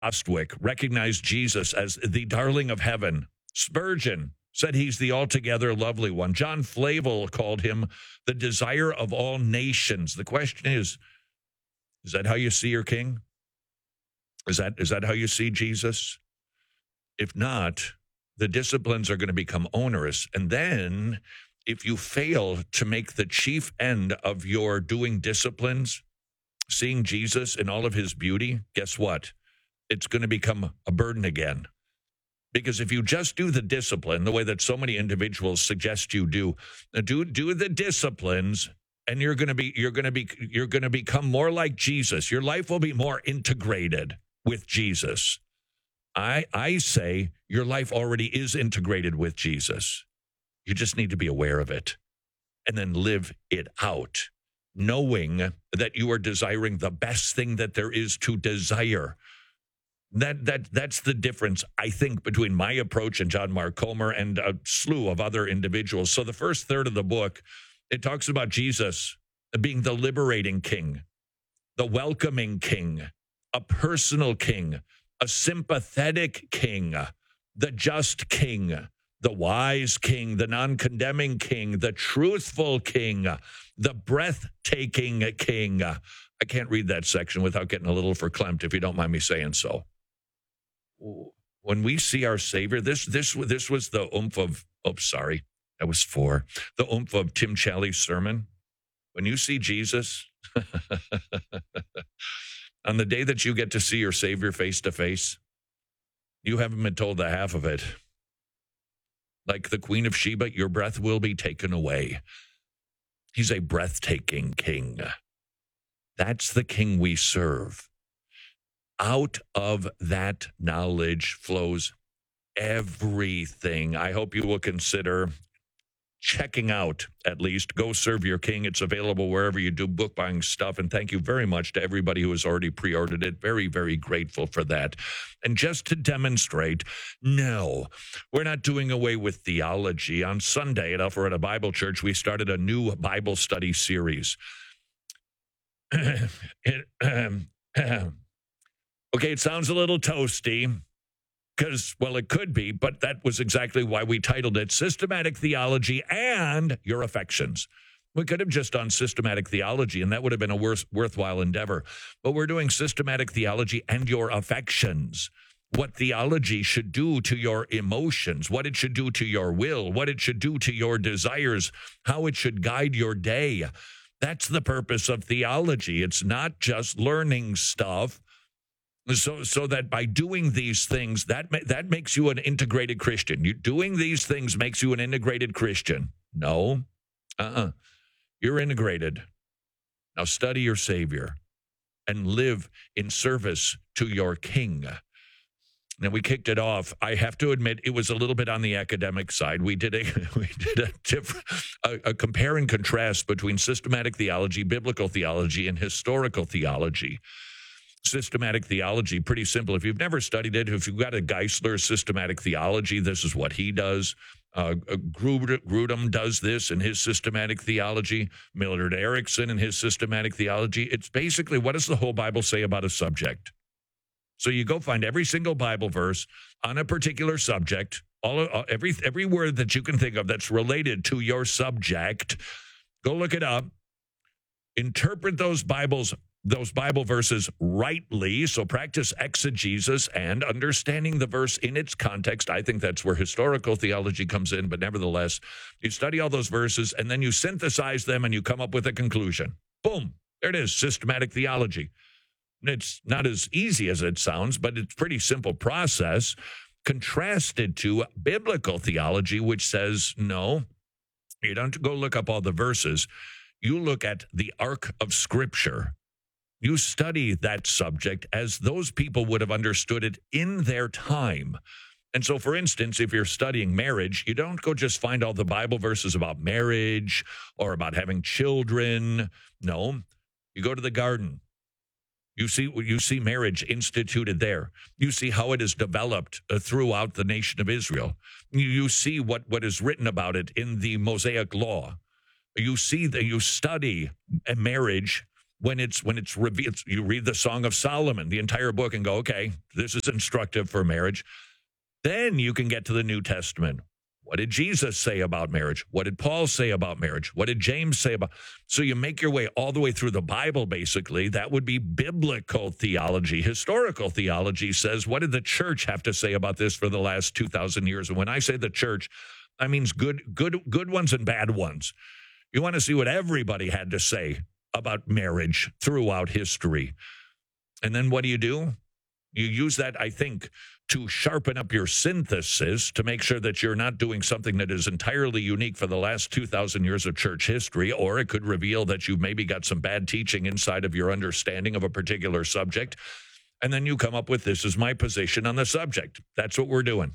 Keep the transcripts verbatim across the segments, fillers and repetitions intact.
Bostwick recognized Jesus as the darling of heaven. Spurgeon said he's the altogether lovely one. John Flavel called him the desire of all nations. The question is, is that how you see your king? Is that is that how you see Jesus? If not, the disciplines are going to become onerous. And then if you fail to make the chief end of your doing disciplines, seeing Jesus in all of his beauty, guess what? It's going to become a burden again. Because if you just do the discipline the way that so many individuals suggest you do, do do the disciplines, and you're going to be you're going to be you're going to become more like Jesus. Your life will be more integrated with Jesus. I I say your life already is integrated with Jesus. You just need to be aware of it and then live it out, knowing that you are desiring the best thing that there is to desire. That that that's the difference, I think, between my approach and John Mark Comer and a slew of other individuals. So the first third of the book, it talks about Jesus being the liberating king, the welcoming king, a personal king, a sympathetic king, the just king, the wise king, the non-condemning king, the truthful king, the breathtaking king. I can't read that section without getting a little verklempt, if you don't mind me saying so. When we see our Savior, this this this was the oomph of, oh, sorry, that was four, the oomph of Tim Challies' sermon. When you see Jesus, on the day that you get to see your Savior face to face, you haven't been told the half of it. Like the Queen of Sheba, your breath will be taken away. He's a breathtaking king. That's the king we serve. Out of that knowledge flows everything. I hope you will consider checking out, at least, Go Serve Your King. It's available wherever you do book buying stuff. And thank you very much to everybody who has already pre-ordered it. Very, very grateful for that. And just to demonstrate, no, we're not doing away with theology. On Sunday at Alpharetta Bible Church, we started a new Bible study series. it, um, Okay, it sounds a little toasty because, well, it could be, but that was exactly why we titled it Systematic Theology and Your Affections. We could have just done systematic theology, and that would have been a worth, worthwhile endeavor. But we're doing systematic theology and your affections. What theology should do to your emotions, what it should do to your will, what it should do to your desires, how it should guide your day. That's the purpose of theology. It's not just learning stuff. So, so that by doing these things, that that makes you an integrated Christian. You doing these things makes you an integrated Christian. No, uh-uh. You're integrated. Now study your Savior and live in service to your King. Now we kicked it off. I have to admit, it was a little bit on the academic side. We did a we did a, diff, a, a compare and contrast between systematic theology, biblical theology, and historical theology. Systematic theology, pretty simple. If you've never studied it, if you've got a Geisler systematic theology, this is what he does. Uh, Grudem does this in his systematic theology. Millard Erickson in his systematic theology. It's basically, what does the whole Bible say about a subject? So you go find every single Bible verse on a particular subject, all every every word that you can think of that's related to your subject. Go look it up. Interpret those Bibles those Bible verses rightly, so practice exegesis and understanding the verse in its context. I think that's where historical theology comes in, but nevertheless, you study all those verses, and then you synthesize them, and you come up with a conclusion. Boom, there it is, systematic theology. It's not as easy as it sounds, but it's a pretty simple process, contrasted to biblical theology, which says, no, you don't go look up all the verses. You look at the arc of Scripture. You study that subject as those people would have understood it in their time. And so, for instance, if you're studying marriage, you don't go just find all the Bible verses about marriage or about having children. No, you go to the garden. You see, you see marriage instituted there. You see how it is developed uh, throughout the nation of Israel. You, you see what, what is written about it in the Mosaic Law. You see that you study a marriage when it's when it's revealed, you read the Song of Solomon, the entire book, and go, okay, this is instructive for marriage. Then you can get to the New Testament. What did Jesus say about marriage? What did Paul say about marriage? What did James say about? So you make your way all the way through the Bible, basically. That would be biblical theology. Historical theology says, what did the church have to say about this for the last two thousand years? And when I say the church, I mean good, good, good ones and bad ones. You want to see what everybody had to say about marriage throughout history. And then what do you do? You use that, I think, to sharpen up your synthesis to make sure that you're not doing something that is entirely unique for the last two thousand years of church history, or it could reveal that you've maybe got some bad teaching inside of your understanding of a particular subject. And then you come up with, this is my position on the subject. That's what we're doing.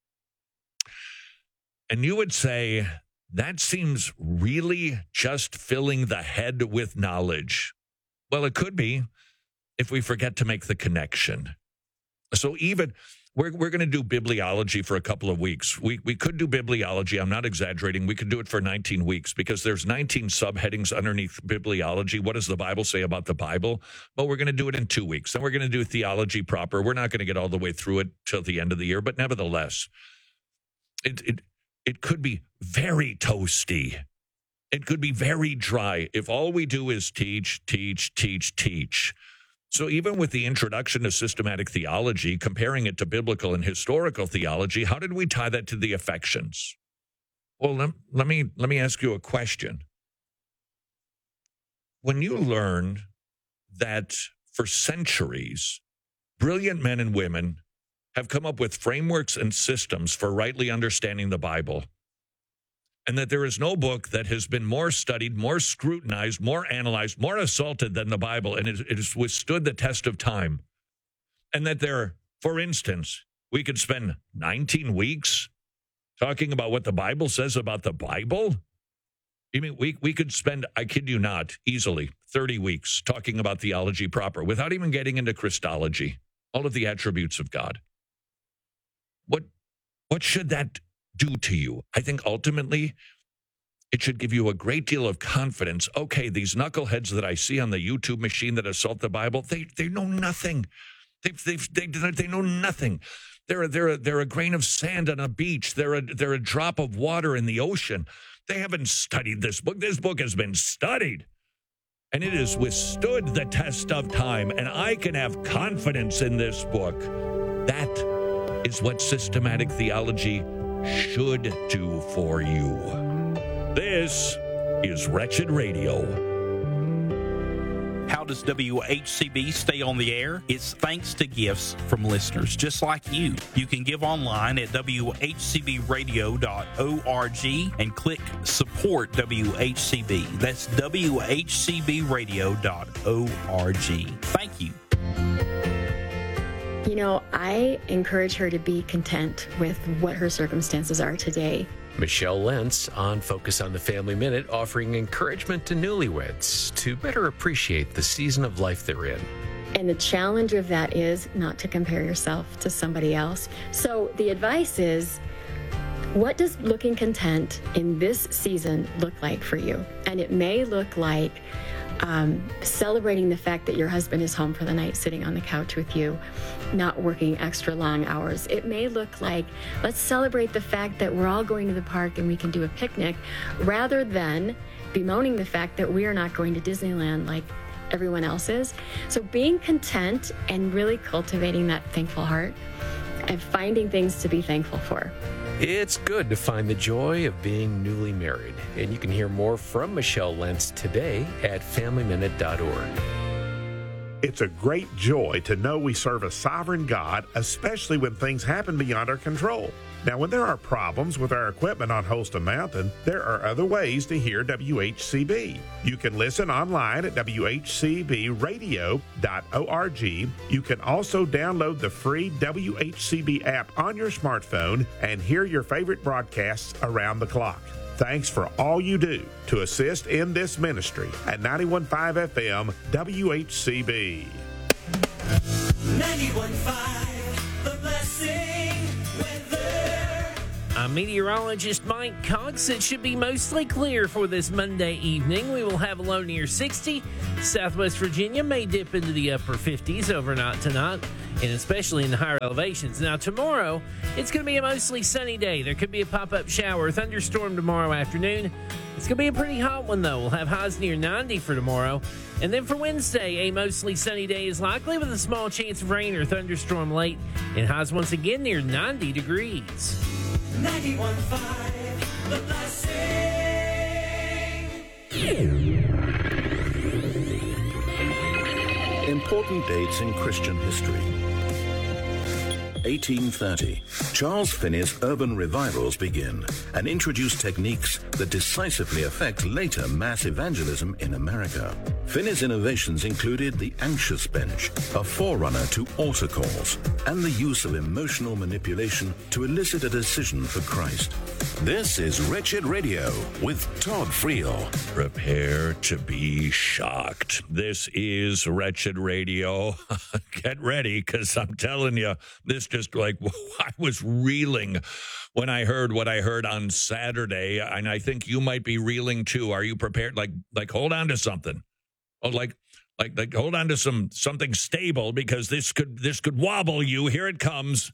And you would say, that seems really just filling the head with knowledge. Well, it could be if we forget to make the connection. So even we're we're going to do bibliology for a couple of weeks. We we could do bibliology. I'm not exaggerating. We could do it for nineteen weeks because there's nineteen subheadings underneath bibliology. What does the Bible say about the Bible? Well, we're going to do it in two weeks. Then we're going to do theology proper. We're not going to get all the way through it till the end of the year, but nevertheless, it it it could be very toasty. It could be very dry if all we do is teach, teach, teach, teach. So even with the introduction to systematic theology, comparing it to biblical and historical theology, how did we tie that to the affections? Well, let, let me let me ask you a question. When you learn that for centuries, brilliant men and women have come up with frameworks and systems for rightly understanding the Bible, and that there is no book that has been more studied, more scrutinized, more analyzed, more assaulted than the Bible, and it, it has withstood the test of time. And that there, for instance, we could spend nineteen weeks talking about what the Bible says about the Bible. You mean we, we could spend, I kid you not, easily thirty weeks talking about theology proper without even getting into Christology, all of the attributes of God. What, what should that do to you? I think ultimately it should give you a great deal of confidence. Okay, these knuckleheads that I see on the YouTube machine that assault the Bible, they they know nothing. They they they, they know nothing. They're they're a, they're a grain of sand on a beach. They're a they're a drop of water in the ocean. They haven't studied this book. This book has been studied, and it has withstood the test of time. And I can have confidence in this book. That is what systematic theology should do for you. This is Wretched Radio. How does W H C B stay on the air? It's thanks to gifts from listeners just like you. You can give online at w h c b radio dot org and click support W H C B. That's w h c b radio dot org. Thank you. You know, I encourage her to be content with what her circumstances are today. Michelle Lentz on Focus on the Family Minute, offering encouragement to newlyweds to better appreciate the season of life they're in. And the challenge of that is not to compare yourself to somebody else. So the advice is, what does looking content in this season look like for you? And it may look like Um, celebrating the fact that your husband is home for the night, sitting on the couch with you, not working extra long hours. It may look like, let's celebrate the fact that we're all going to the park and we can do a picnic, rather than bemoaning the fact that we are not going to Disneyland like everyone else is. So being content and really cultivating that thankful heart and finding things to be thankful for. It's good to find the joy of being newly married. And you can hear more from Michelle Lentz today at family minute dot org. It's a great joy to know we serve a sovereign God, especially when things happen beyond our control. Now, when there are problems with our equipment on Holston Mountain, there are other ways to hear W H C B. You can listen online at w h c b radio dot org. You can also download the free W H C B app on your smartphone and hear your favorite broadcasts around the clock. Thanks for all you do to assist in this ministry at ninety-one point five F M W H C B. ninety-one point five, The Blessing Weather. I'm I'm meteorologist Mike Cox. It should be mostly clear for this Monday evening. We will have a low near sixty. Southwest Virginia may dip into the upper fifties overnight tonight, and especially in the higher elevations. Now, tomorrow, it's going to be a mostly sunny day. There could be a pop-up shower or thunderstorm tomorrow afternoon. It's going to be a pretty hot one, though. We'll have highs near ninety for tomorrow. And then for Wednesday, a mostly sunny day is likely with a small chance of rain or thunderstorm late, and highs once again near ninety degrees. ninety-one point five, The Blessing. Important dates in Christian history. eighteen thirty, Charles Finney's urban revivals begin and introduce techniques that decisively affect later mass evangelism in America. Finney's innovations included the anxious bench, a forerunner to altar calls, and the use of emotional manipulation to elicit a decision for Christ. This is Wretched Radio with Todd Friel. Prepare to be shocked. This is Wretched Radio. Get ready, because I'm telling you, this just like, I was reeling when I heard what I heard on Saturday, and I think you might be reeling too. Are you prepared? Like, like hold on to something. Oh, like, like, like, hold on to some something stable, because this could this could wobble you. Here it comes.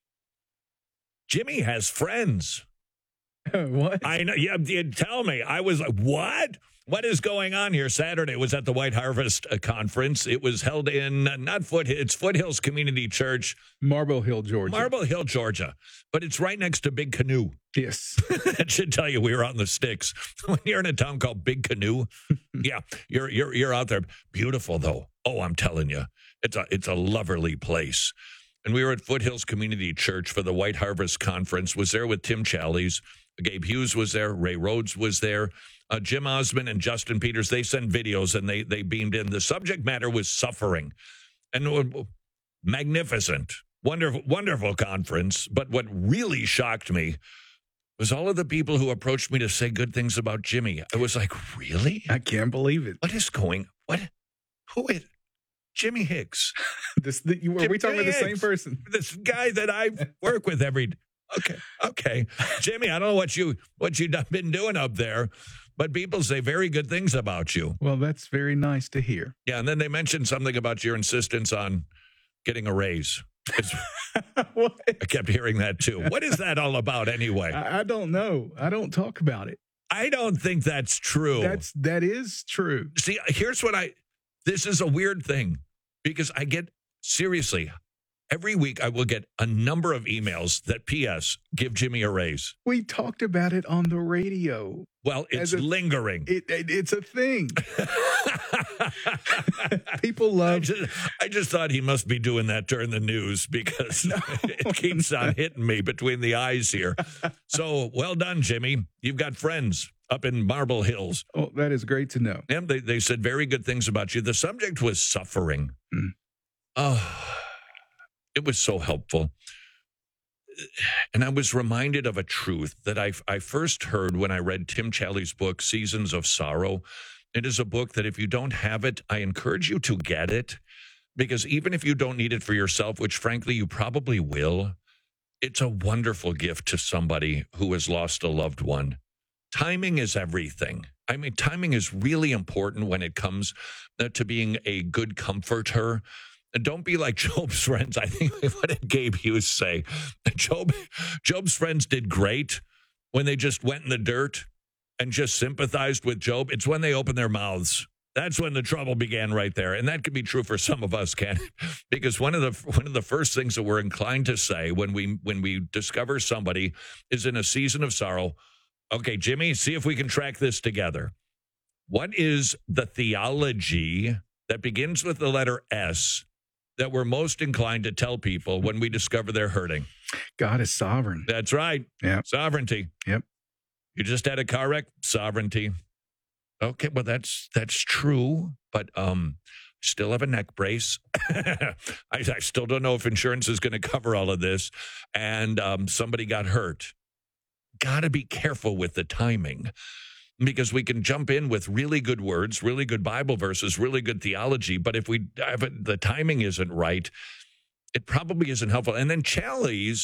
Jimmy has friends. What? I know. Yeah, tell me. I was like, what? What is going on here? Saturday was at the White Harvest uh, Conference. It was held in, uh, not Foot, it's Foothills Community Church. Marble Hill, Georgia. Marble Hill, Georgia. But it's right next to Big Canoe. Yes. That should tell you we were out in the sticks. When you're in a town called Big Canoe, yeah, you're you're you're out there. Beautiful, though. Oh, I'm telling you. It's a, it's a loverly place. And we were at Foothills Community Church for the White Harvest Conference. Was there with Tim Challies. Gabe Hughes was there. Ray Rhodes was there. Uh, Jim Osmond and Justin Peters, they sent videos and they they beamed in. The subject matter was suffering. And uh, magnificent, wonderful, wonderful conference. But what really shocked me was all of the people who approached me to say good things about Jimmy. I was like, really? I can't believe it. What is going, what, who is, Jimmy Hicks. This, the, you, are we talking about the same person? This guy that I work with every Okay, okay. Jimmy, I don't know what, you, what you've been doing up there, but people say very good things about you. Well, that's very nice to hear. Yeah, and then they mentioned something about your insistence on getting a raise. What? I kept hearing that too. What is that all about anyway? I, I don't know. I don't talk about it. I don't think that's true. That's, that is true. See, here's what I, this is a weird thing because I get, seriously, every week I will get a number of emails that P S give Jimmy a raise. We talked about it on the radio. Well, it's a, lingering. It, it, it's a thing. People love. I just, I just thought he must be doing that during the news because no, it keeps on hitting me between the eyes here. So well done, Jimmy. You've got friends up in Marble Hills. Oh, that is great to know. And they, they said very good things about you. The subject was suffering. Mm. Oh, it was so helpful. And I was reminded of a truth that I, I first heard when I read Tim Challies' book, Seasons of Sorrow. It is a book that if you don't have it, I encourage you to get it, because even if you don't need it for yourself, which frankly you probably will, it's a wonderful gift to somebody who has lost a loved one. Timing is everything. I mean, timing is really important when it comes to being a good comforter. And don't be like Job's friends. I think, what did Gabe Hughes say? Job, Job's friends did great when they just went in the dirt and just sympathized with Job. It's when they opened their mouths. That's when the trouble began right there. And that could be true for some of us, Ken, because one of the one of the first things that we're inclined to say when we when we discover somebody is in a season of sorrow, okay, Jimmy, see if we can track this together. What is the theology that begins with the letter S that we're most inclined to tell people when we discover they're hurting? God is sovereign. That's right. Yep. Sovereignty. Yep. You just had a car wreck? Sovereignty. Okay, well, that's that's true, but um, still have a neck brace. I, I still don't know if insurance is going to cover all of this, and um, somebody got hurt. Got to be careful with the timing, because we can jump in with really good words, really good Bible verses, really good theology, but if we if it, the timing isn't right, it probably isn't helpful. And then Challies,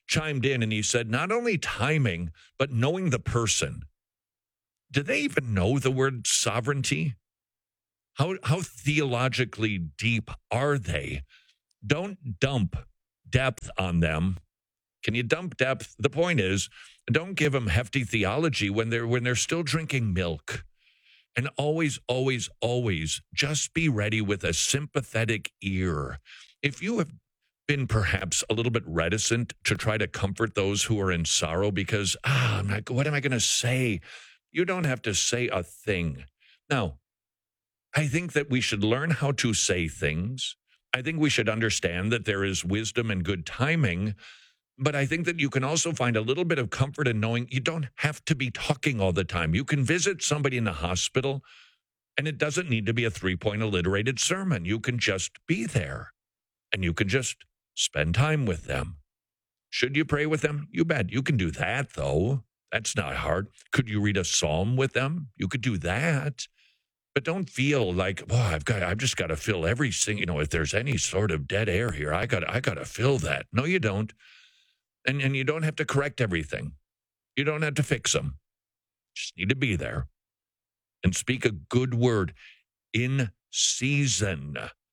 chimed in and he said, not only timing, but knowing the person. Do they even know the word sovereignty? How, how theologically deep are they? Don't dump depth on them. Can you dump depth? The point is, don't give them hefty theology when they're when they're still drinking milk. And always, always, always just be ready with a sympathetic ear. If you have been perhaps a little bit reticent to try to comfort those who are in sorrow because, ah, I'm not, what am I going to say? You don't have to say a thing. Now, I think that we should learn how to say things. I think we should understand that there is wisdom and good timing. But I think that you can also find a little bit of comfort in knowing you don't have to be talking all the time. You can visit somebody in the hospital, and it doesn't need to be a three-point alliterated sermon. You can just be there, and you can just spend time with them. Should you pray with them? You bet. You can do that, though. That's not hard. Could you read a psalm with them? You could do that. But don't feel like, oh, I've got, I've just got to fill every single, you know, if there's any sort of dead air here, I got, I got to fill that. No, you don't. And, and you don't have to correct everything. You don't have to fix them. Just need to be there and speak a good word in season.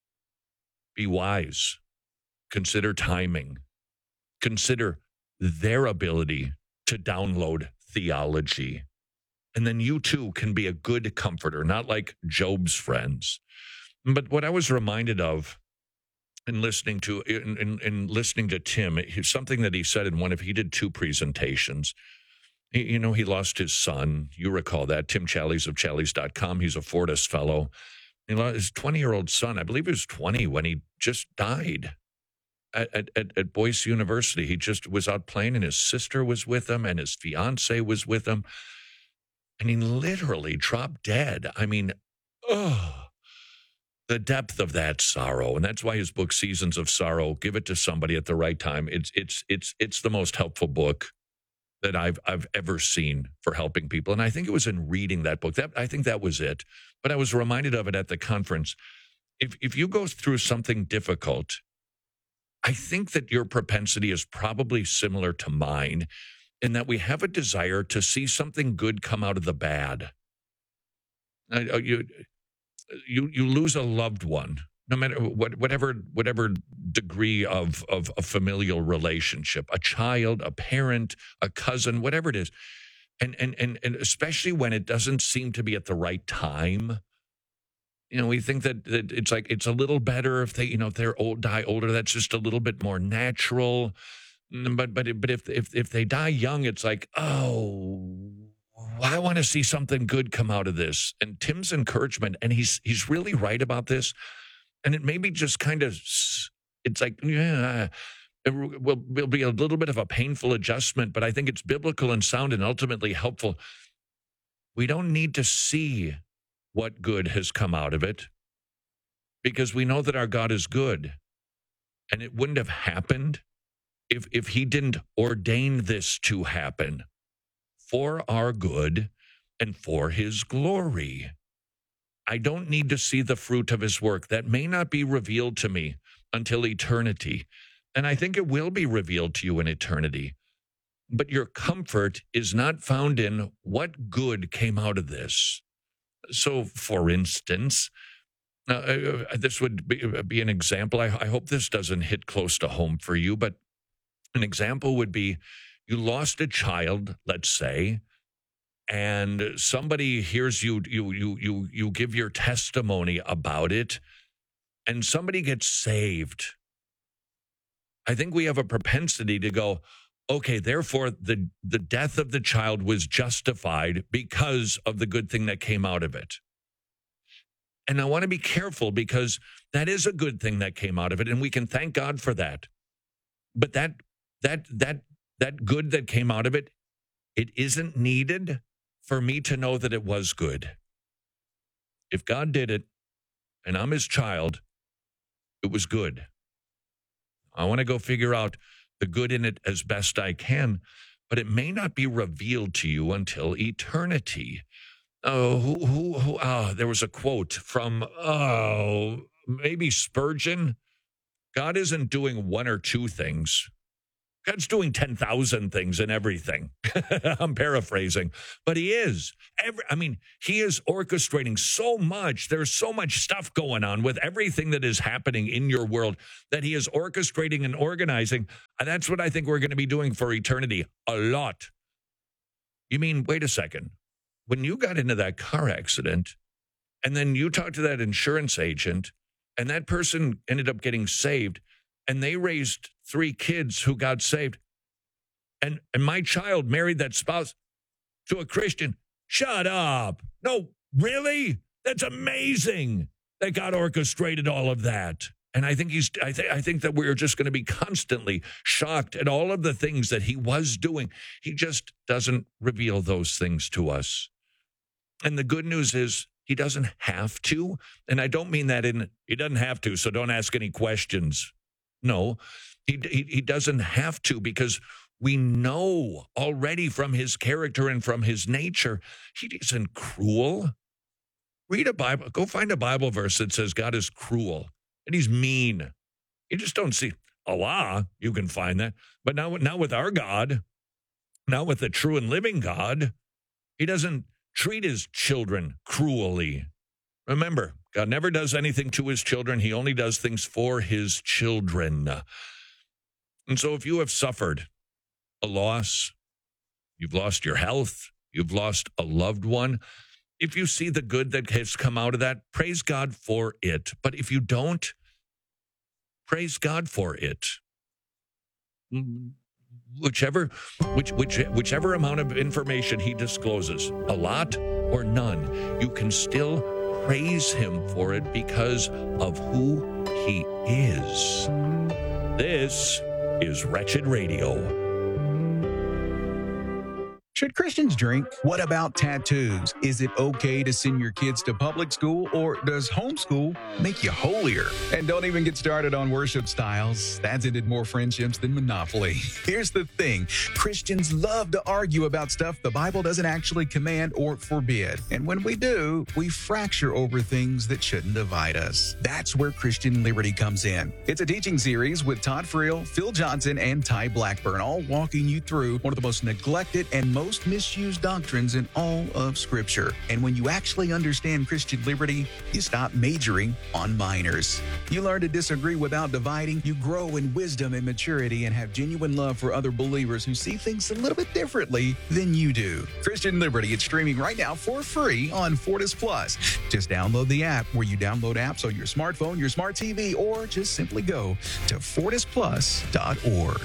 Be wise. Consider timing. Consider their ability to download theology. And then you too can be a good comforter, not like Job's friends. But what I was reminded of in listening to in, in, in listening to Tim, something that he said in one of, he did two presentations. He, you know, he lost his son. You recall that. Tim Challies of Challies dot com. He's a Fortis fellow. He lost his twenty-year-old son. I believe he was twenty when he just died at, at, at Boyce University. He just was out playing, and his sister was with him, and his fiance was with him. And he literally dropped dead. I mean, oh, the depth of that sorrow. And that's why his book, Seasons of Sorrow, give it to somebody at the right time. It's it's it's it's the most helpful book that I've I've ever seen for helping people. And I think it was in reading that book. That I think that was it. But I was reminded of it at the conference. If if you go through something difficult, I think that your propensity is probably similar to mine, in that we have a desire to see something good come out of the bad. Uh, you, you, you lose a loved one, no matter what, whatever, whatever degree of, of a familial relationship, a child, a parent, a cousin, whatever it is. And, and, and, and especially when it doesn't seem to be at the right time. You know, we think that, that it's like, it's a little better if they, you know, if they're old, die older, that's just a little bit more natural. But but but if if if they die young, it's like, oh, I want to see something good come out of this. And Tim's encouragement, and he's he's really right about this. And it maybe just kind of, it's like, yeah, it will, will be a little bit of a painful adjustment, but I think it's biblical and sound and ultimately helpful. We don't need to see what good has come out of it, because we know that our God is good, and it wouldn't have happened If if he didn't ordain this to happen for our good and for his glory. I don't need to see the fruit of his work. That may not be revealed to me until eternity. And I think it will be revealed to you in eternity. But your comfort is not found in what good came out of this. So, for instance, uh, this would be, be an example. I, I hope this doesn't hit close to home for you, but an example would be you lost a child, let's say, and somebody hears you, you, you, you, you give your testimony about it, and somebody gets saved. I think we have a propensity to go, okay, therefore the, the death of the child was justified because of the good thing that came out of it. And I want to be careful, because that is a good thing that came out of it, and we can thank God for that. But that That that that good that came out of it, it isn't needed for me to know that it was good. If God did it, and I'm his child, it was good. I want to go figure out the good in it as best I can, but it may not be revealed to you until eternity. Oh, who, who, who, oh, there was a quote from, oh, maybe Spurgeon. God isn't doing one or two things. God's doing ten thousand things and everything. I'm paraphrasing, but he is. Every, I mean, he is orchestrating so much. There's so much stuff going on with everything that is happening in your world that he is orchestrating and organizing. And that's what I think we're going to be doing for eternity. A lot. You mean, wait a second. When you got into that car accident and then you talked to that insurance agent and that person ended up getting saved and they raised three kids who got saved. And and my child married that spouse to a Christian. Shut up. No, really? That's amazing that God orchestrated all of that. And I think he's I think I think that we're just going to be constantly shocked at all of the things that he was doing. He just doesn't reveal those things to us. And the good news is he doesn't have to. And I don't mean that in he doesn't have to, so don't ask any questions. No, he, he he doesn't have to, because we know already from his character and from his nature, he isn't cruel. Read a Bible, go find a Bible verse that says God is cruel and he's mean. You just don't see Allah. You can find that. But now, now with our God, now with the true and living God, he doesn't treat his children cruelly. Remember, God never does anything to his children. He only does things for his children. And so if you have suffered a loss, you've lost your health, you've lost a loved one, if you see the good that has come out of that, praise God for it. But if you don't, praise God for it. Whichever, which, which, whichever amount of information he discloses, a lot or none, you can still praise him for it because of who he is. This is Wretched Radio. Should Christians drink? What about tattoos? Is it okay to send your kids to public school, or does homeschool make you holier? And don't even get started on worship styles. That's ended more friendships than Monopoly. Here's the thing. Christians love to argue about stuff the Bible doesn't actually command or forbid. And when we do, we fracture over things that shouldn't divide us. That's where Christian Liberty comes in. It's a teaching series with Todd Friel, Phil Johnson, and Ty Blackburn, all walking you through one of the most neglected and most most misused doctrines in all of Scripture. And when you actually understand Christian liberty, you stop majoring on minors. You learn to disagree without dividing. You grow in wisdom and maturity and have genuine love for other believers who see things a little bit differently than you do. Christian Liberty, it's streaming right now for free on Fortis Plus. Just download the app where you download apps on your smartphone, your smart T V, or just simply go to fortis plus dot org.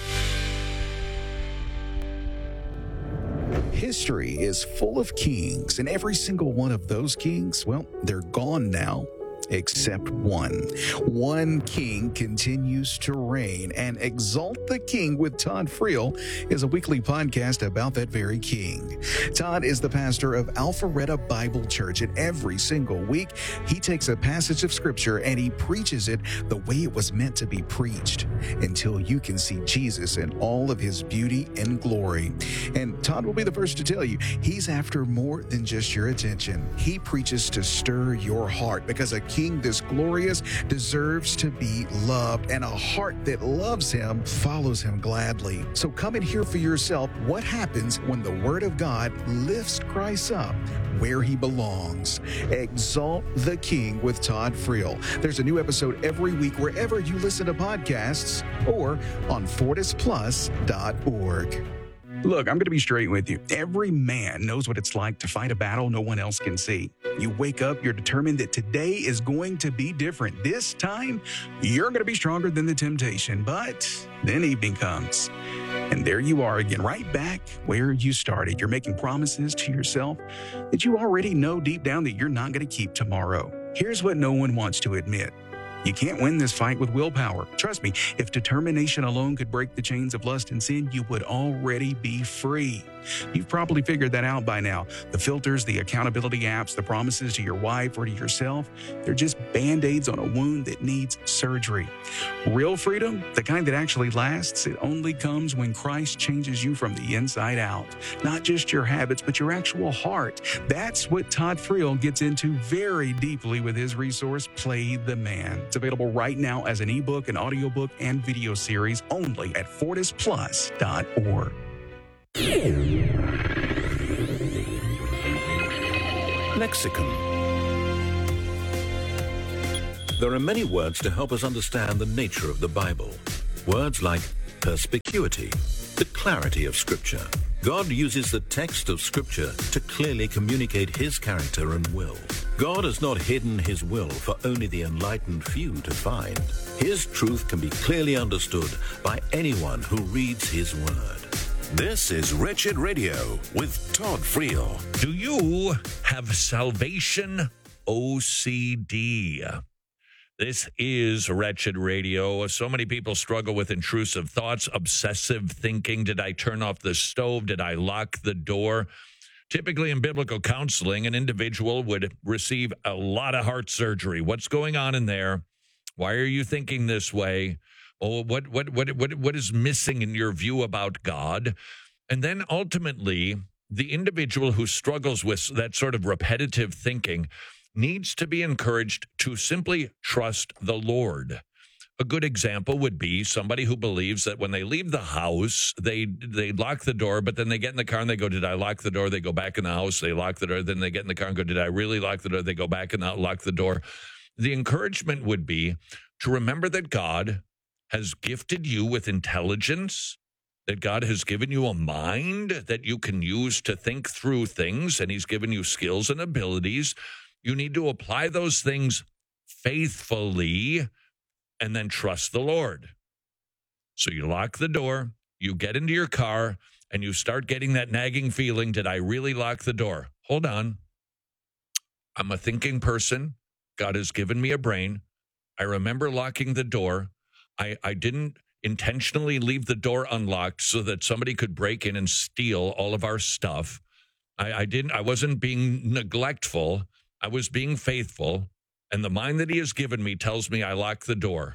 History is full of kings, and every single one of those kings, well, they're gone now. Except one. One king continues to reign, and Exalt the King with Todd Friel is a weekly podcast about that very king. Todd is the pastor of Alpharetta Bible Church, and every single week he takes a passage of scripture and he preaches it the way it was meant to be preached until you can see Jesus in all of his beauty and glory. And Todd will be the first to tell you, he's after more than just your attention. He preaches to stir your heart, because a king this glorious deserves to be loved, and a heart that loves him follows him gladly. So come and hear for yourself what happens when the Word of God lifts Christ up where he belongs. Exalt the King with Todd Friel. There's a new episode every week wherever you listen to podcasts or on fortis plus dot org. Look, I'm going to be straight with you. Every man knows what it's like to fight a battle no one else can see. You wake up, you're determined that today is going to be different. This time, you're going to be stronger than the temptation. But then evening comes, and there you are again, right back where you started. You're making promises to yourself that you already know deep down that you're not going to keep tomorrow. Here's what no one wants to admit. You can't win this fight with willpower. Trust me, if determination alone could break the chains of lust and sin, you would already be free. You've probably figured that out by now. The filters, the accountability apps, the promises to your wife or to yourself, they're just Band-Aids on a wound that needs surgery. Real freedom, the kind that actually lasts, it only comes when Christ changes you from the inside out. Not just your habits, but your actual heart. That's what Todd Friel gets into very deeply with his resource, Play the Man. It's available right now as an ebook, an audiobook, and video series only at fortis plus dot org. Lexicon. There are many words to help us understand the nature of the Bible. Words like perspicuity, the clarity of Scripture. God uses the text of Scripture to clearly communicate His character and will. God has not hidden His will for only the enlightened few to find. His truth can be clearly understood by anyone who reads His Word. This is Wretched Radio with Todd Friel. Do you have salvation O C D? This is Wretched Radio. So many people struggle with intrusive thoughts, obsessive thinking. Did I turn off the stove? Did I lock the door? Typically in biblical counseling, an individual would receive a lot of heart surgery. What's going on in there? Why are you thinking this way? Oh, what what what what what is missing in your view about God? And then ultimately, the individual who struggles with that sort of repetitive thinking needs to be encouraged to simply trust the Lord. A good example would be somebody who believes that when they leave the house, they they lock the door, but then they get in the car and they go, did I lock the door? They go back in the house, they lock the door, then they get in the car and go, did I really lock the door? They go back and lock the door. The encouragement would be to remember that God has gifted you with intelligence, that God has given you a mind that you can use to think through things, and He's given you skills and abilities. You need to apply those things faithfully and then trust the Lord. So you lock the door, you get into your car, and you start getting that nagging feeling, did I really lock the door? Hold on. I'm a thinking person. God has given me a brain. I remember locking the door. I, I didn't intentionally leave the door unlocked so that somebody could break in and steal all of our stuff. I, I didn't. I wasn't being neglectful. I was being faithful. And the mind that He has given me tells me I locked the door.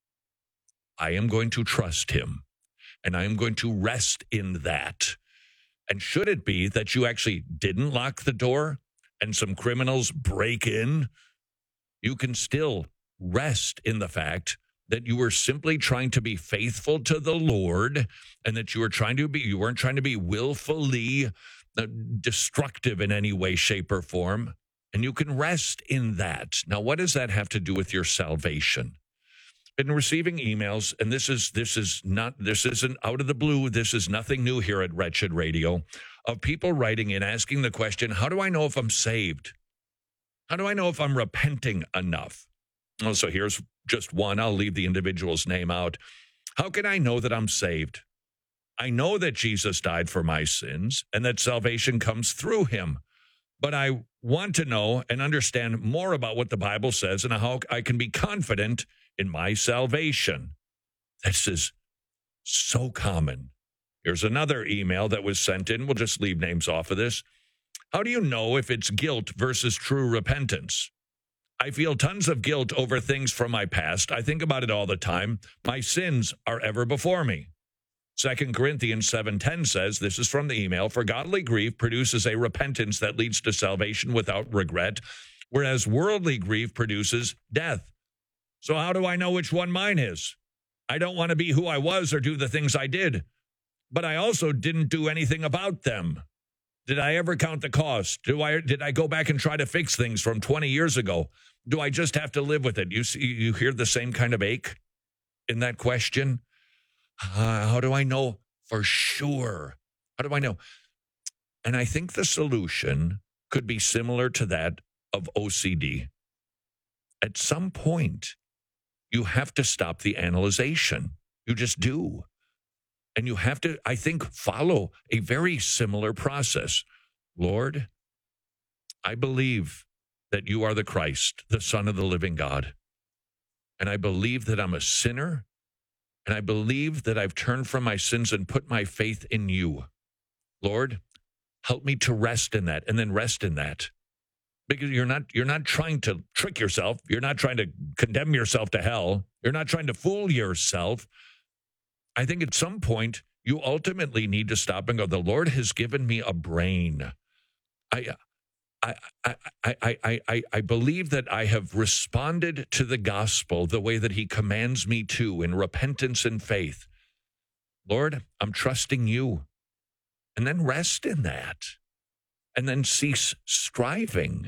I am going to trust Him, and I am going to rest in that. And should it be that you actually didn't lock the door and some criminals break in, you can still rest in the fact that you were simply trying to be faithful to the Lord, and that you were trying to be, you weren't trying to be willfully uh, destructive in any way, shape, or form. And you can rest in that. Now, what does that have to do with your salvation? Been receiving emails, and this is this is not this isn't out of the blue. This is nothing new here at Wretched Radio, of people writing in asking the question, how do I know if I'm saved? How do I know if I'm repenting enough? Oh, so here's just one. I'll leave the individual's name out. How can I know that I'm saved? I know that Jesus died for my sins and that salvation comes through Him. But I want to know and understand more about what the Bible says and how I can be confident in my salvation. This is so common. Here's another email that was sent in. We'll just leave names off of this. How do you know if it's guilt versus true repentance? I feel tons of guilt over things from my past. I think about it all the time. My sins are ever before me. Second Corinthians seven ten says, this is from the email, for godly grief produces a repentance that leads to salvation without regret, whereas worldly grief produces death. So how do I know which one mine is? I don't want to be who I was or do the things I did, but I also didn't do anything about them. Did I ever count the cost? Do I did I go back and try to fix things from twenty years ago? Do I just have to live with it? You see, you hear the same kind of ache in that question? Uh, how do I know for sure? How do I know? And I think the solution could be similar to that of O C D. At some point, you have to stop the analyzation. You just do. And you have to, I think, follow a very similar process. Lord, I believe that you are the Christ, the Son of the living God. And I believe that I'm a sinner. And I believe that I've turned from my sins and put my faith in you. Lord, help me to rest in that, and then rest in that. Because you're not you're not trying to trick yourself. You're not trying to condemn yourself to hell. You're not trying to fool yourself. I think at some point, you ultimately need to stop and go, the Lord has given me a brain. I I, I, I, I, I, I believe that I have responded to the gospel the way that he commands me to, in repentance and faith. Lord, I'm trusting you. And then rest in that. And then cease striving.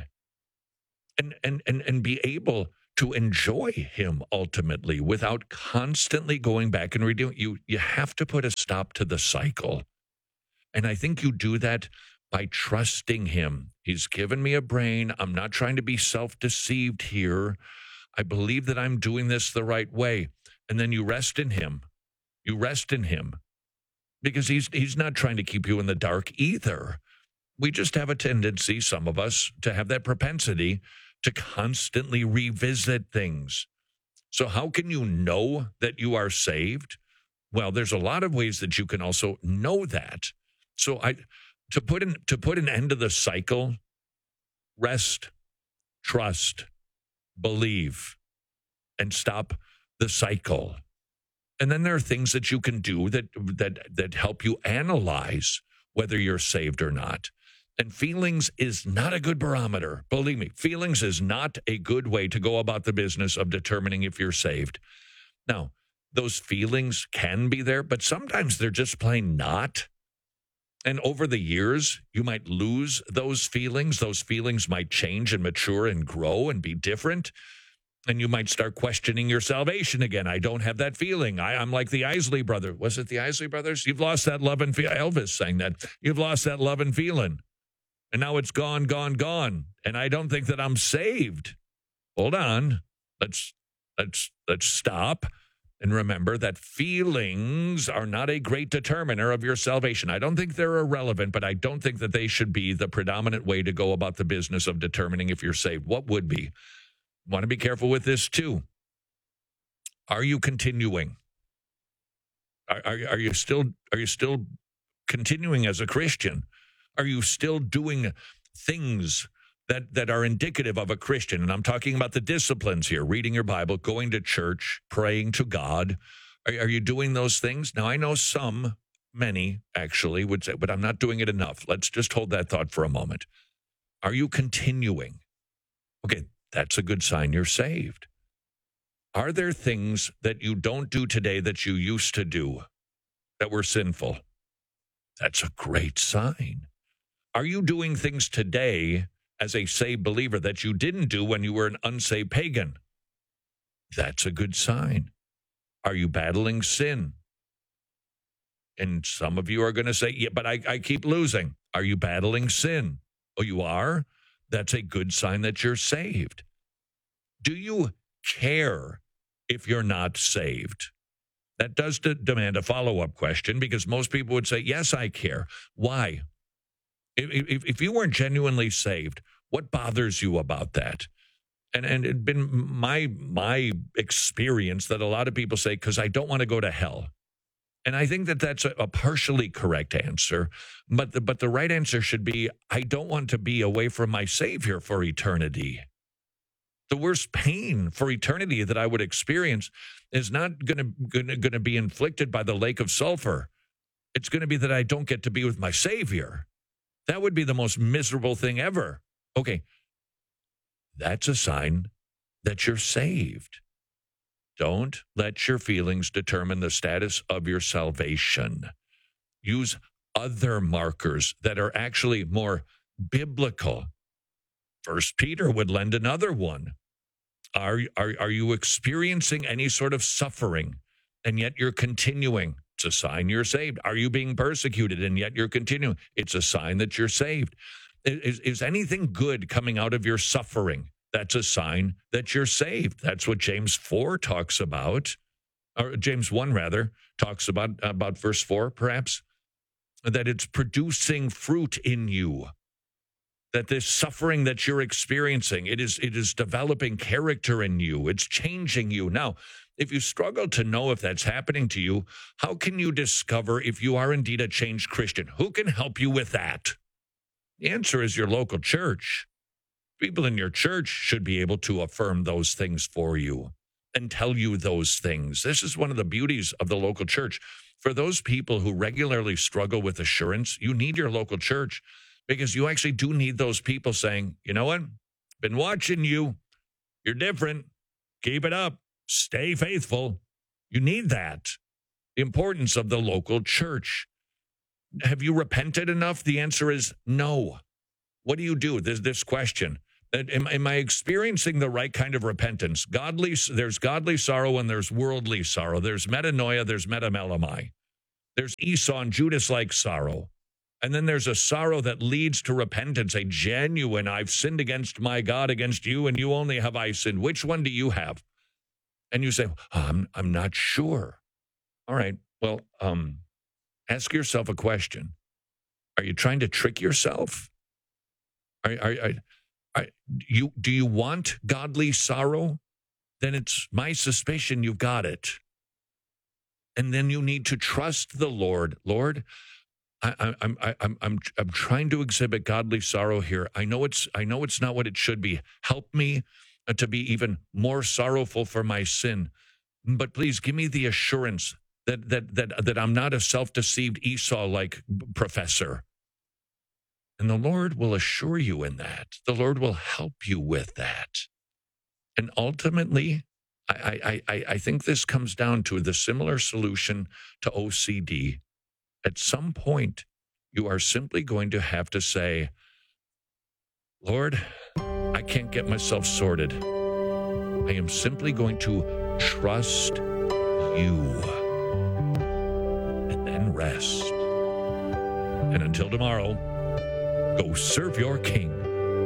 And, and, and, and be able to enjoy him ultimately without constantly going back and redoing. You, you have to put a stop to the cycle. And I think you do that by trusting him. He's given me a brain. I'm not trying to be self-deceived here. I believe that I'm doing this the right way. And then you rest in him. You rest in him. Because he's he's not trying to keep you in the dark either. We just have a tendency, some of us, to have that propensity to constantly revisit things. So how can you know that you are saved? Well, there's a lot of ways that you can also know that. So I to put an to put an end to the cycle, rest, trust, believe, and stop the cycle. And then there are things that you can do that that that help you analyze whether you're saved or not. And feelings is not a good barometer. Believe me, feelings is not a good way to go about the business of determining if you're saved. Now, those feelings can be there, but sometimes they're just plain not. And over the years, you might lose those feelings. Those feelings might change and mature and grow and be different. And you might start questioning your salvation again. I don't have that feeling. I, I'm like the Isley brother. Was it the Isley brothers? You've lost that love and feeling. Elvis sang that. You've lost that love and feeling. And now it's gone, gone, gone. And I don't think that I'm saved. Hold on. Let's let's let's stop and remember that feelings are not a great determiner of your salvation. I don't think they're irrelevant, but I don't think that they should be the predominant way to go about the business of determining if you're saved. What would be? Want to be careful with this too. Are you continuing? Are, are, are you still are you still continuing as a Christian? Are you still doing things that, that are indicative of a Christian? And I'm talking about the disciplines here, reading your Bible, going to church, praying to God. Are, are you doing those things? Now, I know some, many actually would say, but I'm not doing it enough. Let's just hold that thought for a moment. Are you continuing? Okay, that's a good sign you're saved. Are there things that you don't do today that you used to do that were sinful? That's a great sign. Are you doing things today as a saved believer that you didn't do when you were an unsaved pagan? That's a good sign. Are you battling sin? And some of you are going to say, yeah, but I, I keep losing. Are you battling sin? Oh, you are? That's a good sign that you're saved. Do you care if you're not saved? That does de- demand a follow-up question, because most people would say, yes, I care. Why? If, if, if you weren't genuinely saved, what bothers you about that? And and it's been my my experience that a lot of people say, because I don't want to go to hell. And I think that that's a, a partially correct answer. But the, but the right answer should be, I don't want to be away from my Savior for eternity. The worst pain for eternity that I would experience is not going to going to be inflicted by the lake of sulfur. It's going to be that I don't get to be with my Savior. That would be the most miserable thing ever. Okay, that's a sign that you're saved. Don't let your feelings determine the status of your salvation. Use other markers that are actually more biblical. First Peter would lend another one. Are, are, are you experiencing any sort of suffering, and yet you're continuing? It's a sign you're saved. Are you being persecuted, and yet you're continuing? It's a sign that you're saved. Is, is anything good coming out of your suffering? That's a sign that you're saved. That's what James four talks about, or James one, rather, talks about, about verse four, perhaps, that it's producing fruit in you. That this suffering that you're experiencing, it is it is developing character in you. It's changing you. Now, if you struggle to know if that's happening to you, how can you discover if you are indeed a changed Christian? Who can help you with that? The answer is your local church. People in your church should be able to affirm those things for you and tell you those things. This is one of the beauties of the local church. For those people who regularly struggle with assurance, you need your local church, because you actually do need those people saying, you know what? Been watching you. You're different. Keep it up. Stay faithful. You need that. The importance of the local church. Have you repented enough? The answer is no. What do you do? There's this question. Am, am I experiencing the right kind of repentance? Godly, there's godly sorrow and there's worldly sorrow. There's metanoia, there's metamelamai. There's Esau and Judas-like sorrow. And then there's a sorrow that leads to repentance, a genuine, I've sinned against my God, against you, and you only have I sinned. Which one do you have? And you say, oh, I'm, I'm not sure. All right, well, um, ask yourself a question. Are you trying to trick yourself? Are, are, are, are you, do you want godly sorrow? Then it's my suspicion you've got it. And then you need to trust the Lord. Lord, I, I, I'm, I, I'm, I'm, I'm trying to exhibit godly sorrow here. I know it's, I know it's not what it should be. Help me to be even more sorrowful for my sin. But please give me the assurance that that that that I'm not a self-deceived Esau-like professor. And the Lord will assure you in that. The Lord will help you with that. And ultimately, I, I, I think this comes down to the similar solution to O C D. At some point, you are simply going to have to say, Lord, I can't get myself sorted. I am simply going to trust you. And then rest. And until tomorrow, go serve your King.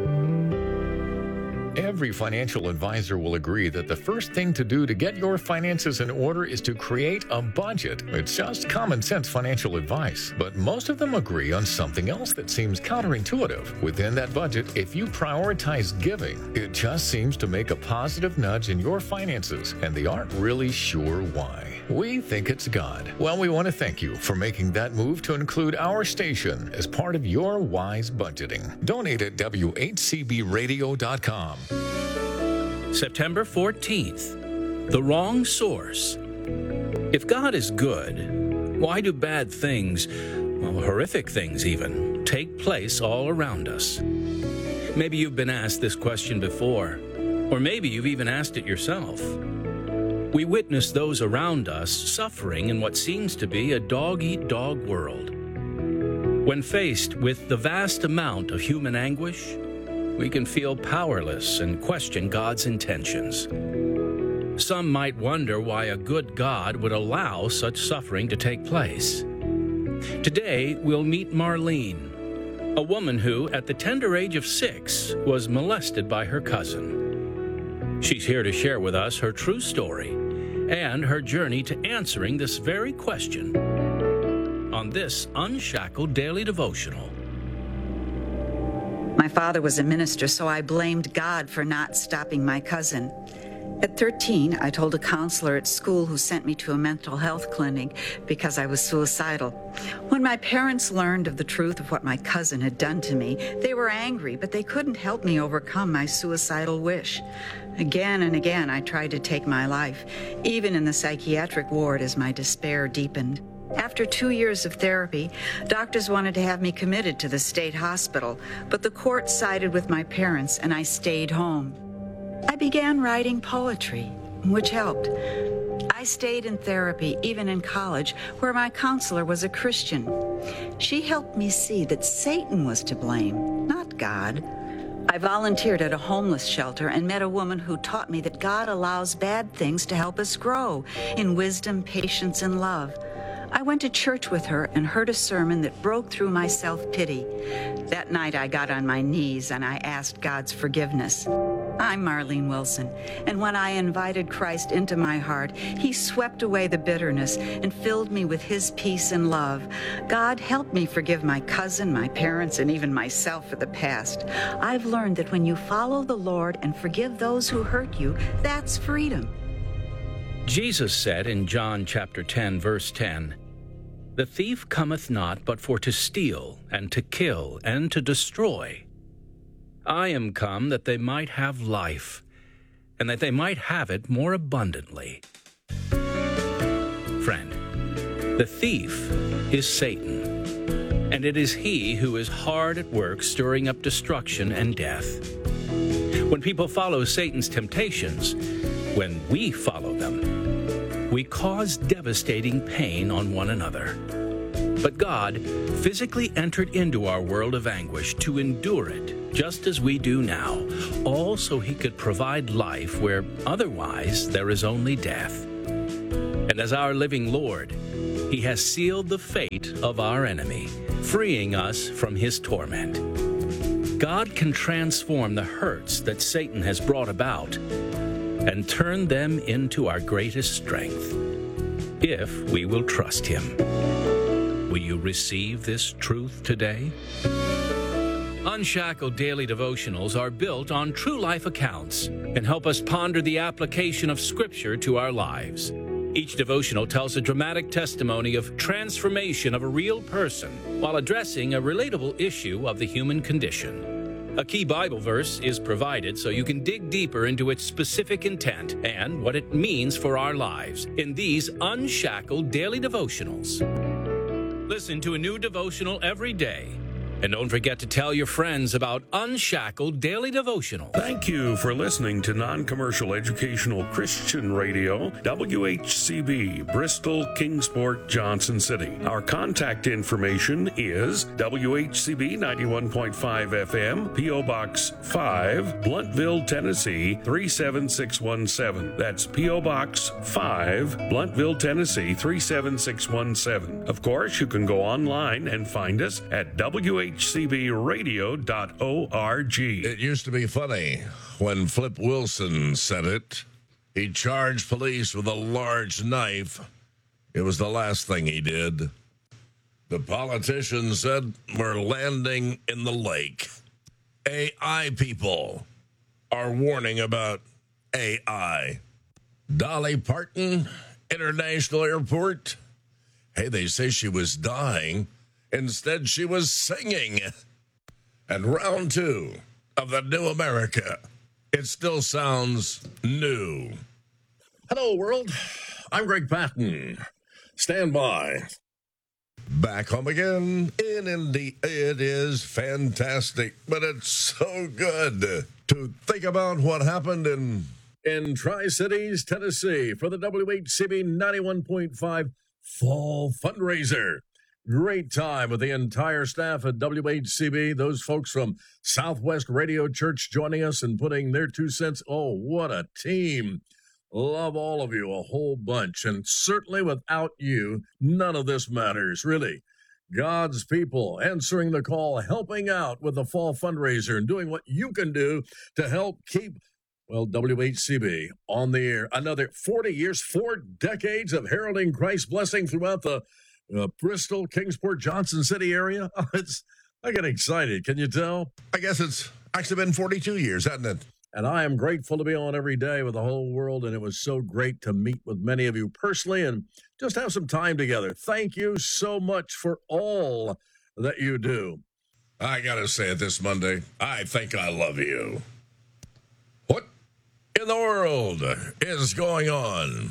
Every financial advisor will agree that the first thing to do to get your finances in order is to create a budget. It's just common sense financial advice. But most of them agree on something else that seems counterintuitive. Within that budget, if you prioritize giving, it just seems to make a positive nudge in your finances, and they aren't really sure why. We think it's God. Well, we want to thank you for making that move to include our station as part of your wise budgeting. Donate at W H C B radio dot com. September fourteenth, the wrong source. If God is good, why do bad things, well, horrific things even, take place all around us? Maybe you've been asked this question before, or maybe you've even asked it yourself. We witness those around us suffering in what seems to be a dog-eat-dog world. When faced with the vast amount of human anguish, we can feel powerless and question God's intentions. Some might wonder why a good God would allow such suffering to take place. Today, we'll meet Marlene, a woman who, at the tender age of six, was molested by her cousin. She's here to share with us her true story and her journey to answering this very question on this Unshackled Daily Devotional. My father was a minister, so I blamed God for not stopping my cousin. At thirteen, I told a counselor at school who sent me to a mental health clinic because I was suicidal. When my parents learned of the truth of what my cousin had done to me, they were angry, but they couldn't help me overcome my suicidal wish. Again and again, I tried to take my life, even in the psychiatric ward as my despair deepened. After two years of therapy, doctors wanted to have me committed to the state hospital, but the court sided with my parents and I stayed home. I began writing poetry, which helped. I stayed in therapy, even in college, where my counselor was a Christian. She helped me see that Satan was to blame, not God. I volunteered at a homeless shelter and met a woman who taught me that God allows bad things to help us grow in wisdom, patience, and love. I went to church with her and heard a sermon that broke through my self-pity. That night I got on my knees and I asked God's forgiveness. I'm Marlene Wilson, and when I invited Christ into my heart, he swept away the bitterness and filled me with his peace and love. God helped me forgive my cousin, my parents, and even myself for the past. I've learned that when you follow the Lord and forgive those who hurt you, that's freedom. Jesus said in John chapter ten, verse ten, "The thief cometh not but for to steal, and to kill, and to destroy. I am come that they might have life, and that they might have it more abundantly." Friend, the thief is Satan, and it is he who is hard at work stirring up destruction and death. When people follow Satan's temptations, when we follow them, we cause devastating pain on one another. But God physically entered into our world of anguish to endure it, just as we do now, all so he could provide life where otherwise there is only death. And as our living Lord, he has sealed the fate of our enemy, freeing us from his torment. God can transform the hurts that Satan has brought about and turn them into our greatest strength, if we will trust him. Will you receive this truth today? Unshackled Daily Devotionals are built on true life accounts and help us ponder the application of Scripture to our lives. Each devotional tells a dramatic testimony of transformation of a real person while addressing a relatable issue of the human condition. A key Bible verse is provided so you can dig deeper into its specific intent and what it means for our lives in these Unshackled Daily Devotionals. Listen to a new devotional every day. And don't forget to tell your friends about Unshackled Daily Devotional. Thank you for listening to Non-Commercial Educational Christian Radio, W H C B, Bristol, Kingsport, Johnson City. Our contact information is W H C B ninety-one point five F M, P O Box five, Bluntville, Tennessee three seven six one seven. That's P O Box five, Bluntville, Tennessee three seven six one seven. Of course, you can go online and find us at W H C B radio dot org. It used to be funny when Flip Wilson said it. He charged police with a large knife. It was the last thing he did. The politician said, we're landing in the lake. A I people are warning about A I. Dolly Parton, International Airport. Hey, they say she was dying. Instead, she was singing. And round two of the New America. It still sounds new. Hello, world. I'm Greg Patton. Stand by. Back home again in Indy. It is fantastic, but it's so good to think about what happened in, in Tri-Cities, Tennessee for the W H C B ninety-one point five Fall Fundraiser. Great time with the entire staff at W H C B. Those folks from Southwest Radio Church joining us and putting their two cents. Oh, what a team. Love all of you, a whole bunch. And certainly without you, none of this matters, really. God's people answering the call, helping out with the fall fundraiser and doing what you can do to help keep, well, W H C B on the air. Another forty years, four decades of heralding Christ's blessing throughout the Uh, Bristol, Kingsport, Johnson City area. Oh, it's, I get excited. Can you tell? I guess it's actually been forty-two years, hasn't it? And I am grateful to be on every day with the whole world. And it was so great to meet with many of you personally and just have some time together. Thank you so much for all that you do. I got to say it this Monday. I think I love you. What in the world is going on?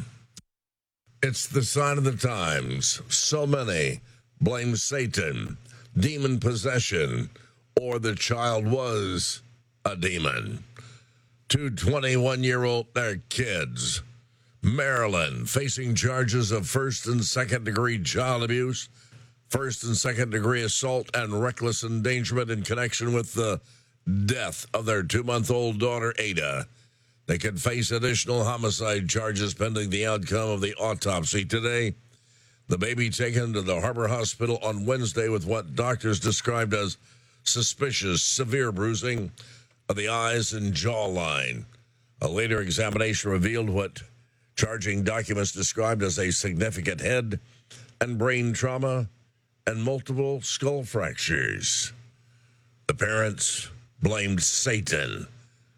It's the sign of the times. So many blame Satan, demon possession, or the child was a demon. Two twenty-one-year-old, they're kids. Maryland facing charges of first and second degree child abuse, first and second degree assault, and reckless endangerment in connection with the death of their two-month-old daughter, Ada. They could face additional homicide charges pending the outcome of the autopsy today. The baby taken to the Harbor Hospital on Wednesday with what doctors described as suspicious severe bruising of the eyes and jawline. A later examination revealed what charging documents described as a significant head and brain trauma and multiple skull fractures. The parents blamed Satan.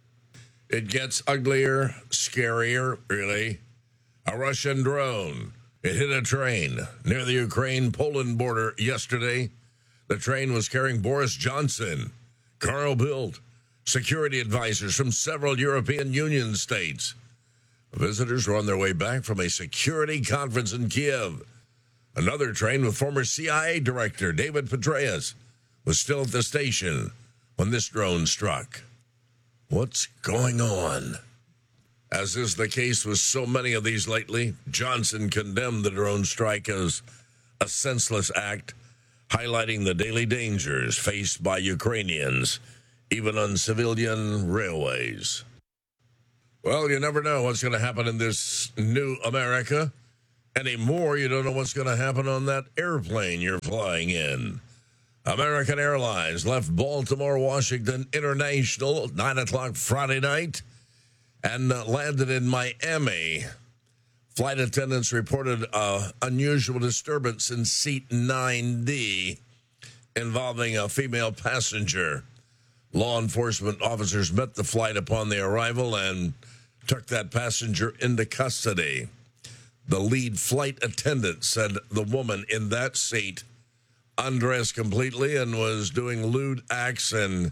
It gets uglier, scarier, really. A Russian drone. It hit a train near the Ukraine-Poland border yesterday. The train was carrying Boris Johnson, Carl Bildt, security advisors from several European Union states. Visitors were on their way back from a security conference in Kiev. Another train with former C I A director David Petraeus was still at the station when this drone struck. What's going on? As is the case with so many of these lately, Johnson condemned the drone strike as a senseless act, highlighting the daily dangers faced by Ukrainians, even on civilian railways. Well, you never know what's going to happen in this new America. Anymore, you don't know what's going to happen on that airplane you're flying in. American Airlines left Baltimore Washington International at nine o'clock Friday night and uh, landed in Miami. Flight attendants reported an unusual disturbance in seat nine D involving a female passenger. Law enforcement officers met the flight upon their arrival and took that passenger into custody. The lead flight attendant said the woman in that seat undressed completely and was doing lewd acts and,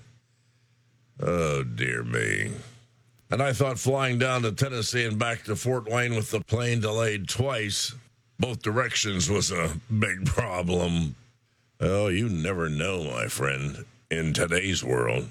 oh, dear me. And I thought flying down to Tennessee and back to Fort Wayne with the plane delayed twice, both directions, was a big problem. Oh, you never know, my friend, in today's world.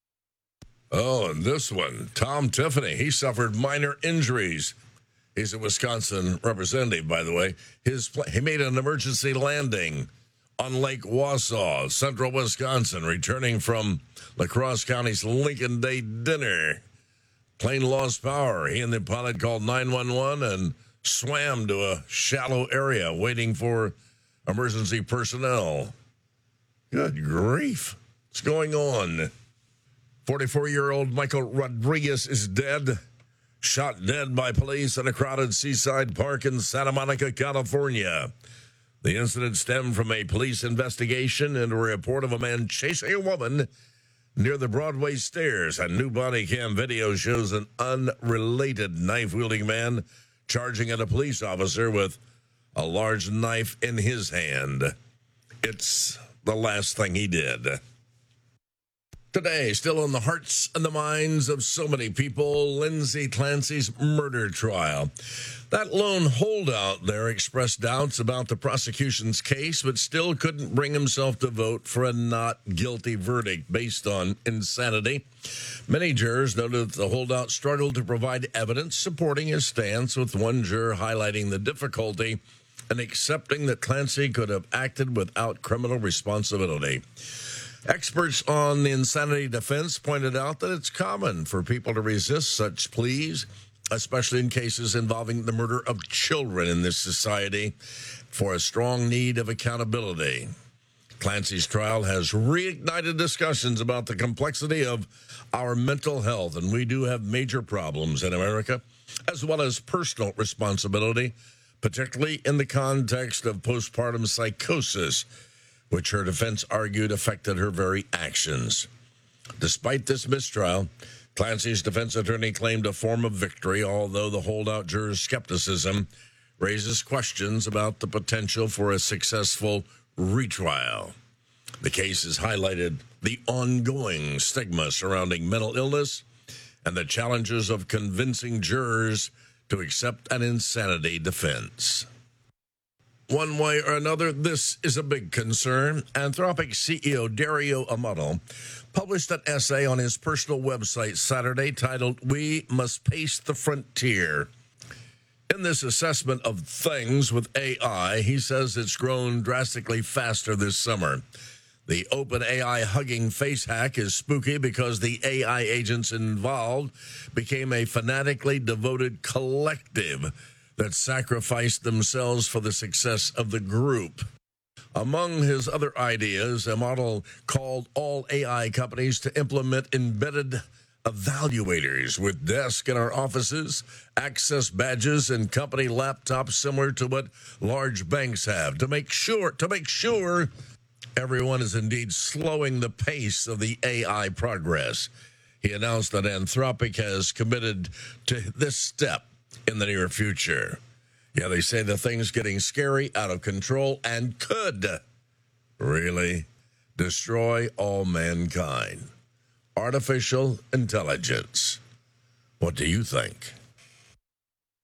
Oh, and this one, Tom Tiffany, he suffered minor injuries. He's a Wisconsin representative, by the way. His pl- He made an emergency landing on Lake Wausau, central Wisconsin, returning from La Crosse County's Lincoln Day dinner. Plane lost power. He and the pilot called nine one one and swam to a shallow area waiting for emergency personnel. Good grief. What's going on? forty-four-year-old Michael Rodriguez is dead, shot dead by police in a crowded seaside park in Santa Monica, California. The incident stemmed from a police investigation into a report of a man chasing a woman near the Broadway stairs. A new body cam video shows an unrelated knife-wielding man charging at a police officer with a large knife in his hand. It's the last thing he did. Today, still in the hearts and the minds of so many people, Lindsay Clancy's murder trial. That lone holdout there expressed doubts about the prosecution's case, but still couldn't bring himself to vote for a not guilty verdict based on insanity. Many jurors noted that the holdout struggled to provide evidence supporting his stance, with one juror highlighting the difficulty in accepting that Clancy could have acted without criminal responsibility. Experts on the insanity defense pointed out that it's common for people to resist such pleas, especially in cases involving the murder of children in this society, for a strong need of accountability. Clancy's trial has reignited discussions about the complexity of our mental health, and we do have major problems in America, as well as personal responsibility, particularly in the context of postpartum psychosis, which her defense argued affected her very actions. Despite this mistrial, Clancy's defense attorney claimed a form of victory, although the holdout juror's skepticism raises questions about the potential for a successful retrial. The case has highlighted the ongoing stigma surrounding mental illness and the challenges of convincing jurors to accept an insanity defense. One way or another, this is a big concern. Anthropic C E O Dario Amodei published an essay on his personal website Saturday titled, "We Must Pace the Frontier." In this assessment of things with A I, he says it's grown drastically faster this summer. The OpenAI Hugging Face hack is spooky because the A I agents involved became a fanatically devoted collective that sacrificed themselves for the success of the group. Among his other ideas, Amodei called all A I companies to implement embedded evaluators with desks in our offices, access badges, and company laptops similar to what large banks have to make sure to make sure everyone is indeed slowing the pace of the A I progress. He announced that Anthropic has committed to this step in the near future. Yeah, they say the thing's getting scary, out of control, and could really destroy all mankind. Artificial intelligence. What do you think?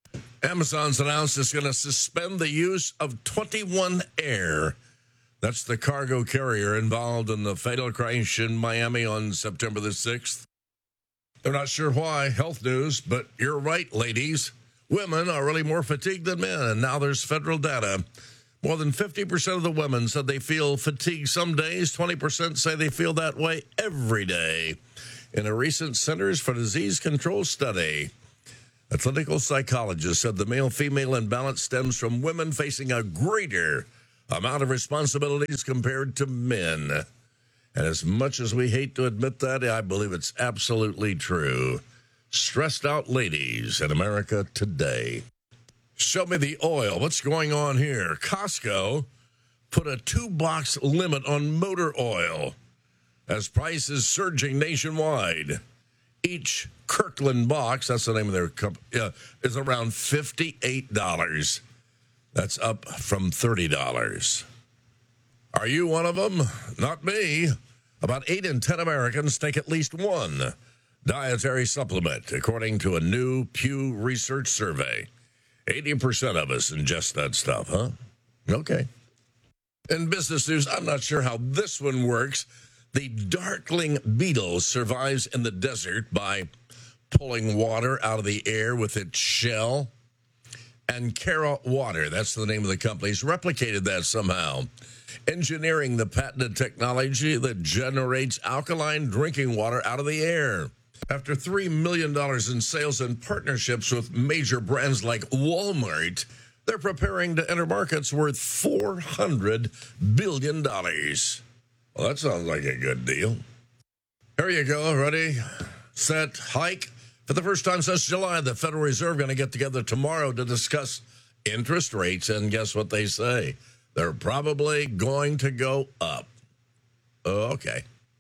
Amazon's announced it's going to suspend the use of twenty-one Air. That's the cargo carrier involved in the fatal crash in Miami on September the sixth. They're not sure why, health news, but you're right, ladies. Women are really more fatigued than men, and now there's federal data. More than fifty percent of the women said they feel fatigued some days. twenty percent say they feel that way every day. In a recent Centers for Disease Control study, a clinical psychologist said the male-female imbalance stems from women facing a greater amount of responsibilities compared to men. And as much as we hate to admit that, I believe it's absolutely true. Stressed out ladies in America today. Show me the oil. What's going on here? Costco put a two-box limit on motor oil as prices surging nationwide. Each Kirkland box, that's the name of their company, uh, is around fifty-eight dollars. That's up from thirty dollars. Are you one of them? Not me. About eight in ten Americans take at least one dietary supplement, according to a new Pew Research survey. eighty percent of us ingest that stuff, huh? Okay. In business news, I'm not sure how this one works. The darkling beetle survives in the desert by pulling water out of the air with its shell. And Cara Water, that's the name of the company, has replicated that somehow, engineering the patented technology that generates alkaline drinking water out of the air. After three million dollars in sales and partnerships with major brands like Walmart, they're preparing to enter markets worth four hundred billion dollars. Well, that sounds like a good deal. Here you go. Ready, set, hike. For the first time since July, the Federal Reserve going to get together tomorrow to discuss interest rates, and guess what they say? They're probably going to go up. Okay.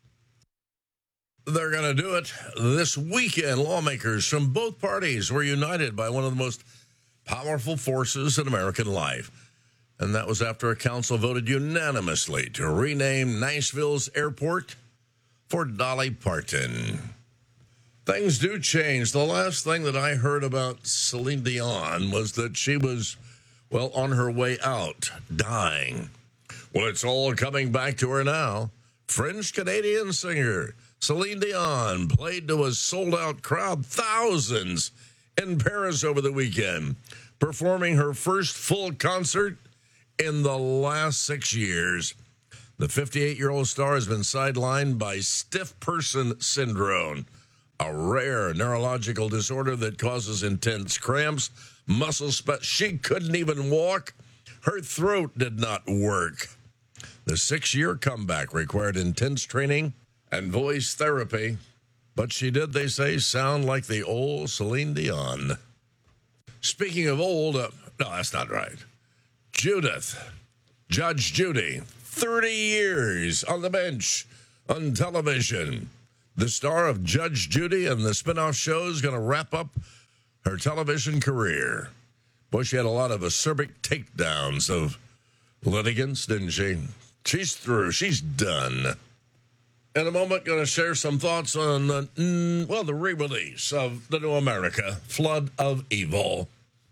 They're going to do it this weekend. Lawmakers from both parties were united by one of the most powerful forces in American life. And that was after a council voted unanimously to rename Nashville's airport for Dolly Parton. Things do change. The last thing that I heard about Celine Dion was that she was, well, on her way out, dying. Well, it's all coming back to her now. French-Canadian singer Celine Dion played to a sold-out crowd, thousands, in Paris over the weekend, performing her first full concert in the last six years. The fifty-eight-year-old star has been sidelined by stiff person syndrome, a rare neurological disorder that causes intense cramps, muscle spasms. She couldn't even walk. Her throat did not work. The six-year comeback required intense training and voice therapy, but she did, they say, sound like the old Celine Dion. Speaking of old, uh, no, that's not right. Judith, Judge Judy, thirty years on the bench on television. The star of Judge Judy and the spinoff show is going to wrap up her television career. Boy, she had a lot of acerbic takedowns of litigants, didn't she? She's through. She's done. In a moment, going to share some thoughts on the, mm, well, the re-release of The New America, Flood of Evil.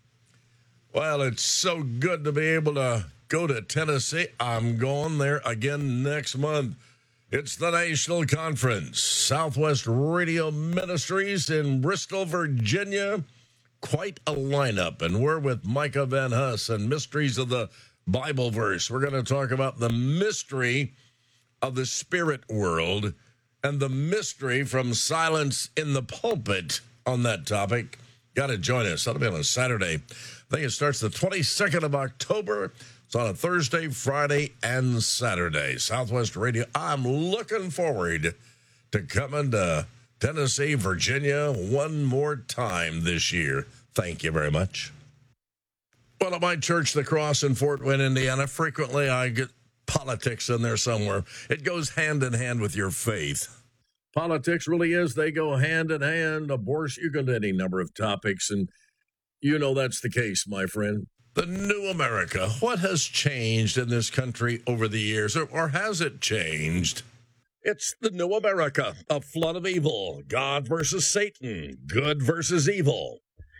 Well, it's so good to be able to go to Tennessee. I'm going there again next month. It's the National Conference, Southwest Radio Ministries in Bristol, Virginia. Quite a lineup, and we're with Micah Van Huss and Mysteries of the Bible Verse. We're going to talk about the mystery of the spirit world and the mystery from silence in the pulpit on that topic. Got to join us. That'll be on a Saturday. I think it starts the twenty-second of October. It's on a Thursday, Friday, and Saturday. Southwest Radio. I'm looking forward to coming to Tennessee, Virginia one more time this year. Thank you very much. Well, at my church, The Cross in Fort Wayne, Indiana, frequently I get politics in there somewhere. It goes hand in hand with your faith. Politics really is. They go hand in hand. Abortion, you go to any number of topics, and you know that's the case, my friend. The New America. What has changed in this country over the years, or, or has it changed? It's the New America, a flood of evil. God versus Satan. Good versus evil.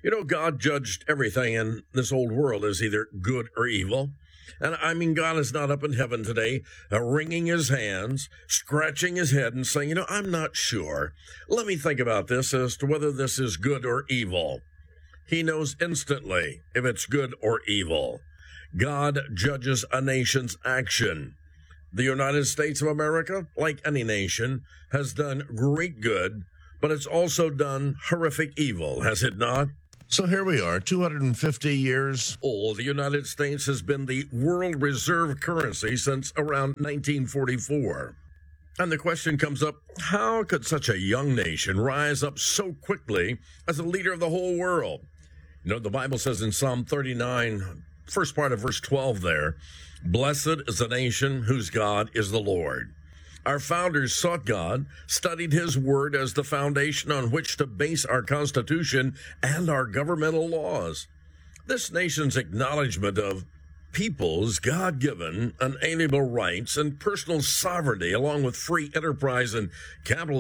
You know, God judged everything in this old world as either good or evil. And I mean, God is not up in heaven today, uh, wringing his hands, scratching his head and saying, you know, I'm not sure. Let me think about this as to whether this is good or evil. He knows instantly if it's good or evil. God judges a nation's action. The United States of America, like any nation, has done great good, but it's also done horrific evil, has it not? So here we are, two hundred fifty years. Oh, the United States has been the world reserve currency since around nineteen forty-four. And the question comes up, how could such a young nation rise up so quickly as a leader of the whole world? You know, the Bible says in Psalm thirty-nine, first part of verse twelve there, blessed is the nation whose God is the Lord. Our founders sought God, studied his word as the foundation on which to base our Constitution and our governmental laws. This nation's acknowledgement of people's God-given, unalienable rights and personal sovereignty, along with free enterprise and capital